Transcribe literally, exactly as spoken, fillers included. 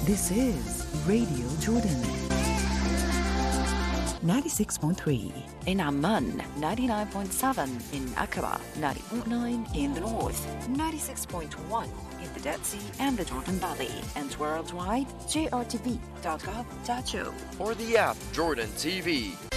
This is Radio Jordan. ninety-six point three in Amman, ninety-nine point seven in Aqaba, ninety point nine in the north, ninety-six point one in the Dead Sea and the Jordan Valley, and worldwide, J R T V dot gov dot U. Or the app Jordan T V.